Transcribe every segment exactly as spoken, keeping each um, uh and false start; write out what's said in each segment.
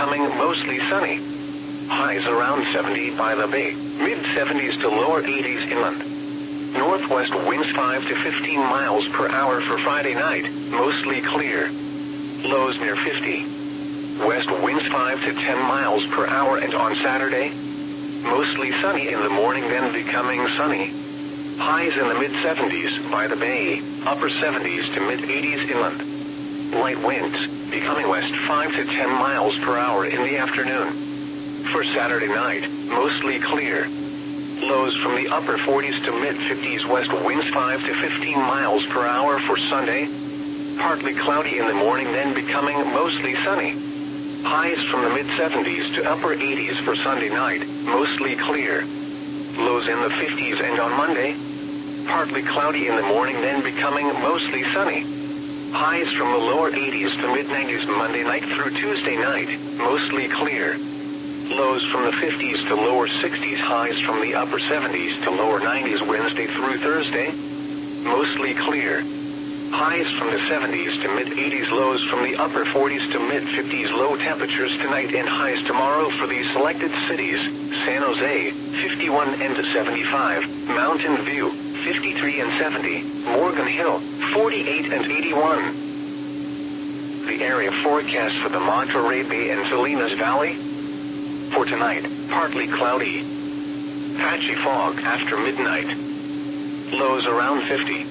becoming mostly sunny. Highs around seventy by the bay, mid seventies to lower eighties inland. Northwest winds five to fifteen miles per hour for Friday night, mostly clear. Lows near fifty. West winds five to ten miles per hour, and on Saturday, mostly sunny in the morning, then becoming sunny. Highs in the mid seventies by the bay, upper seventies to mid eighties inland. Light winds, becoming west five to ten miles per hour in the afternoon. For Saturday night, mostly clear. Lows from the upper forties to mid fifties, west winds five to fifteen miles per hour for Sunday. Partly cloudy in the morning, then becoming mostly sunny. Highs from the mid seventies to upper eighties for Sunday night, mostly clear. Lows in the fifties, and on Monday, partly cloudy in the morning, then becoming mostly sunny. Highs from the lower eighties to mid nineties Monday night through Tuesday night, mostly clear. Lows from the fifties to lower sixties, highs from the upper seventies to lower nineties Wednesday through Thursday, mostly clear. Highs from the seventies to mid eighties, lows from the upper forties to mid fifties. Low temperatures tonight and highs tomorrow for these selected cities: San Jose, fifty-one and seventy-five, Mountain View, fifty-three and seventy, Morgan Hill, forty-eight and eighty-one. The area forecast for the Monterey Bay and Salinas Valley. For tonight, partly cloudy. Patchy fog after midnight. Lows around fifty.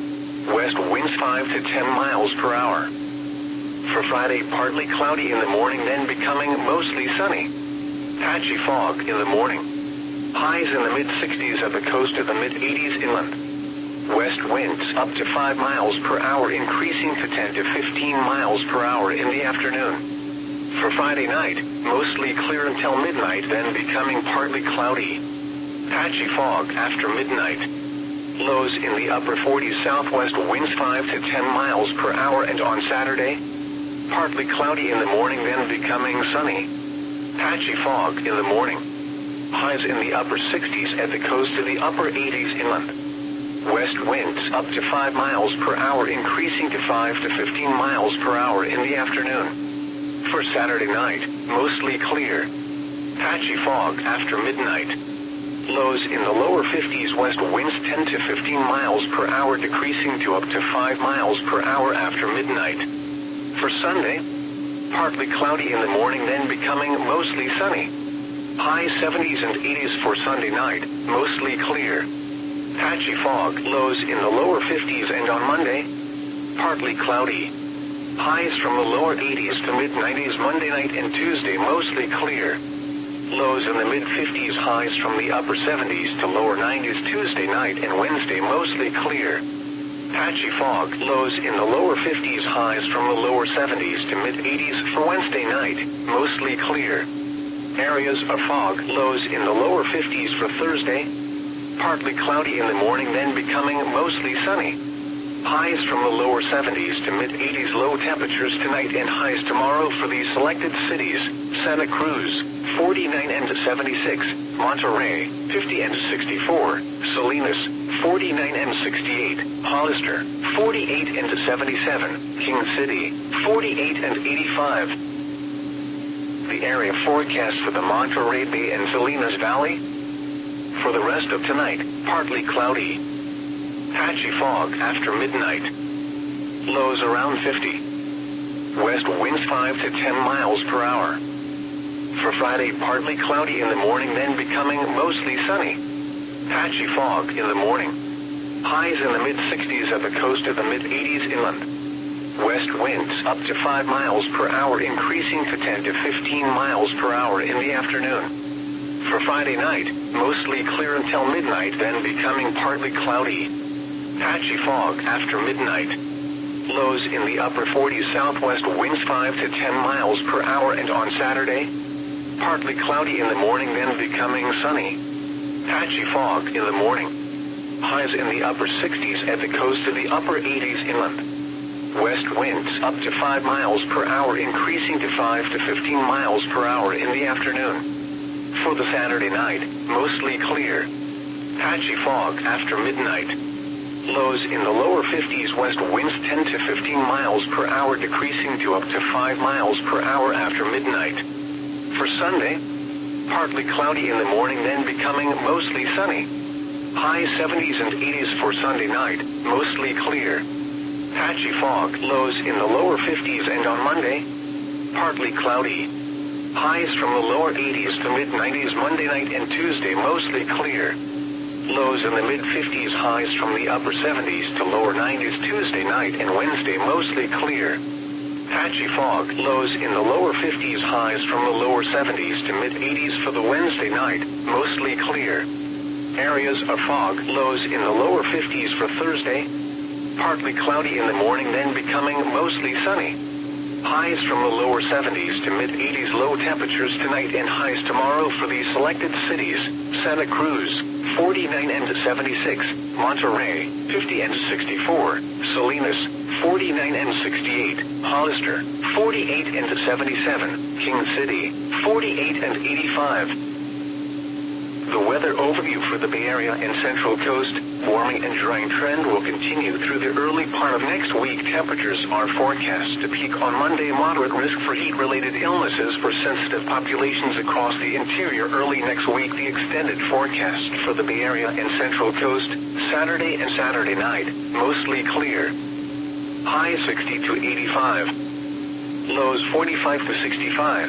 West winds five to ten miles per hour. For Friday, partly cloudy in the morning, then becoming mostly sunny. Patchy fog in the morning. Highs in the mid sixties at the coast to the mid eighties inland. West winds up to five miles per hour, increasing to ten to fifteen miles per hour in the afternoon. For Friday night, mostly clear until midnight, then becoming partly cloudy. Patchy fog after midnight. Lows in the upper forties, southwest winds five to ten miles per hour, and on Saturday, partly cloudy in the morning, then becoming sunny. Patchy fog in the morning. Highs in the upper sixties at the coast to the upper eighties inland. West winds up to five miles per hour, increasing to five to fifteen miles per hour in the afternoon. For Saturday night, mostly clear. Patchy fog after midnight. Lows in the lower fifties, west winds ten to fifteen miles per hour, decreasing to up to five miles per hour after midnight. For Sunday, partly cloudy in the morning, then becoming mostly sunny. High seventies and eighties for Sunday night, mostly clear. Patchy fog, lows in the lower fifties, and on Monday, partly cloudy. Highs from the lower eighties to mid nineties Monday night and Tuesday, mostly clear. Lows in the mid fifties, highs from the upper seventies to lower nineties Tuesday night and Wednesday, mostly clear. Patchy fog, lows in the lower fifties, highs from the lower seventies to mid eighties for Wednesday night, mostly clear. Areas of fog, lows in the lower fifties for Thursday. Partly cloudy in the morning, then becoming mostly sunny. Highs from the lower seventies to mid eighties. Low temperatures tonight and highs tomorrow for these selected cities: Santa Cruz, forty-nine and seventy-six, Monterey, fifty and sixty-four, Salinas, forty-nine and sixty-eight, Hollister, forty-eight and seventy-seven, King City, forty-eight and eighty-five. The area forecast for the Monterey Bay and Salinas Valley. For the rest of tonight, partly cloudy. Patchy fog after midnight. Lows around fifty. West winds five to ten miles per hour. For Friday, partly cloudy in the morning, then becoming mostly sunny. Patchy fog in the morning. Highs in the mid sixties at the coast to the mid eighties inland. West winds up to five miles per hour, increasing to ten to fifteen miles per hour in the afternoon. For Friday night, mostly clear until midnight, then becoming partly cloudy. Patchy fog after midnight. Lows in the upper forties, southwest winds five to ten miles per hour, and on Saturday, partly cloudy in the morning, then becoming sunny. Patchy fog in the morning. Highs in the upper sixties at the coast to the upper eighties inland. West winds up to five miles per hour, increasing to five to fifteen miles per hour in the afternoon. For the Saturday night, mostly clear. Patchy fog after midnight. Lows in the lower fifties, west winds ten to fifteen miles per hour, decreasing to up to five miles per hour after midnight. midnight. For Sunday, partly cloudy in the morning, then becoming mostly sunny. High seventies and eighties for Sunday night, mostly clear. Patchy fog, lows in the lower fifties, and on Monday, partly cloudy. Highs from the lower eighties to mid nineties Monday night and Tuesday, mostly clear. Lows in the mid fifties, highs from the upper seventies to lower nineties Tuesday night and Wednesday, mostly clear. Patchy fog, lows in the lower fifties, highs from the lower seventies to mid eighties for the Wednesday night, mostly clear. Areas of fog, lows in the lower fifties for Thursday. Partly cloudy in the morning, then becoming mostly sunny. Highs from the lower seventies to mid eighties, low temperatures tonight and highs tomorrow for the selected cities: Santa Cruz, forty-nine and seventy-six, Monterey, fifty and sixty-four, Salinas, forty-nine and sixty-eight, Hollister, forty-eight and seventy-seven, King City, forty-eight and eighty-five. The weather overview for the Bay Area and Central Coast: warming and drying trend will continue through the early part of next week. Temperatures are forecast to peak on Monday. Moderate risk for heat-related illnesses for sensitive populations across the interior early next week. The extended forecast for the Bay Area and Central Coast: Saturday and Saturday night, mostly clear. High sixty to eighty-five. Lows forty-five to sixty-five.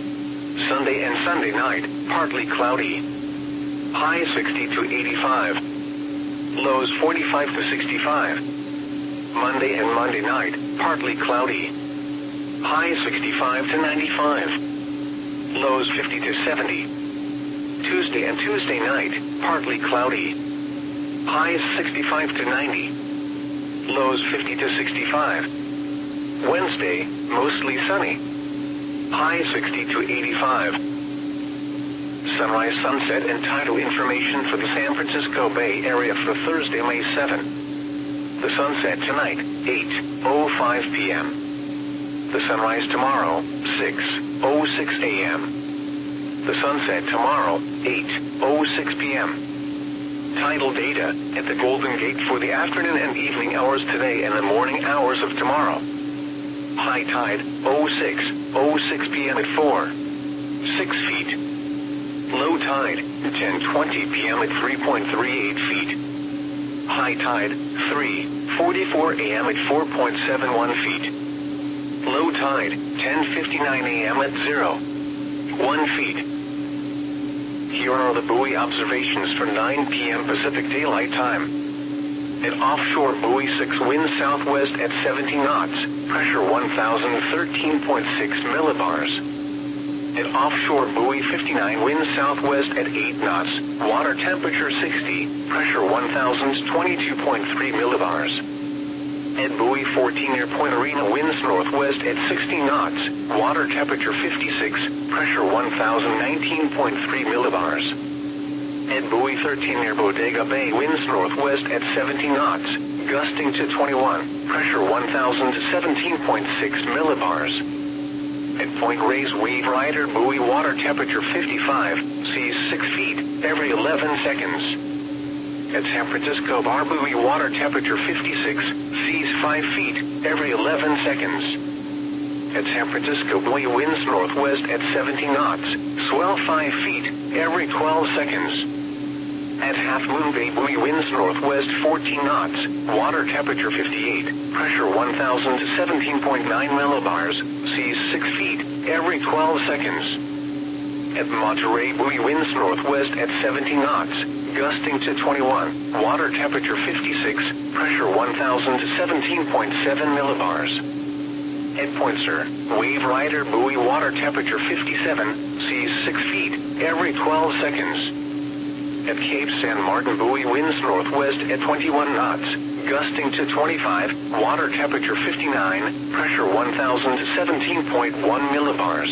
Sunday and Sunday night, partly cloudy. High sixty to eighty-five. Lows forty-five to sixty-five. Monday and Monday night, partly cloudy. High sixty-five to ninety-five. Lows fifty to seventy. Tuesday and Tuesday night, partly cloudy. Highs sixty-five to ninety. Lows fifty to sixty-five. Wednesday, mostly sunny. High sixty to eighty-five. Sunrise, sunset, and tidal information for the San Francisco Bay Area for Thursday, May seventh. The sunset tonight, eight oh five p m The sunrise tomorrow, six oh six a m The sunset tomorrow, eight oh six p m Tidal data at the Golden Gate for the afternoon and evening hours today and the morning hours of tomorrow. High tide, oh six oh six p m at four, six feet. Low tide, ten twenty p m at three point three eight feet. High tide, three forty-four a m at four point seven one feet. Low tide, ten fifty-nine a m at zero point one feet. Here are the buoy observations for nine p m Pacific Daylight Time. At offshore buoy six, wind southwest at seventy knots, pressure one thousand thirteen point six millibars. At offshore buoy fifty-nine, wind southwest at eight knots, water temperature sixty, pressure one thousand twenty-two point three millibars. At buoy fourteen, near Point Arena, winds northwest at sixty knots, water temperature fifty-six, pressure one thousand nineteen point three millibars. At buoy thirteen, near Bodega Bay, winds northwest at seventy knots, gusting to twenty-one, pressure one thousand seventeen point six millibars. At Point Reyes, Wave Rider buoy, water temperature fifty-five, seas six feet every eleven seconds. At San Francisco Bar buoy, water temperature fifty-six, seas five feet every eleven seconds. At San Francisco buoy, winds northwest at seventy knots, swell five feet every twelve seconds. At Half Moon Bay buoy, winds northwest fourteen knots, water temperature fifty-eight, pressure one thousand seventeen point nine millibars, seas six feet every twelve seconds. At Monterey buoy, winds northwest at seventy knots, gusting to twenty-one, water temperature fifty-six, pressure one thousand seventeen point seven millibars. At Point Sur, Wave Rider buoy, water temperature fifty-seven, seas six feet every twelve seconds. At Cape San Martin buoy, winds northwest at twenty-one knots, gusting to twenty-five, water temperature fifty-nine, pressure one thousand seventeen point one millibars.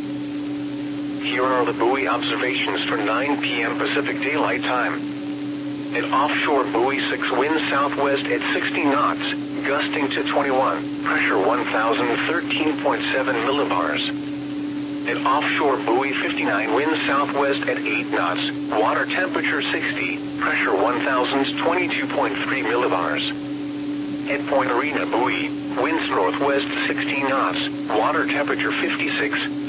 Here are the buoy observations for nine p m Pacific Daylight Time. At offshore buoy six, wind southwest at sixty knots, gusting to twenty-one, pressure one thousand thirteen point seven millibars. At offshore buoy fifty-nine, wind southwest at eight knots, water temperature sixty, pressure one thousand twenty-two point three millibars. At Point Arena buoy, winds northwest sixteen knots, water temperature fifty-six,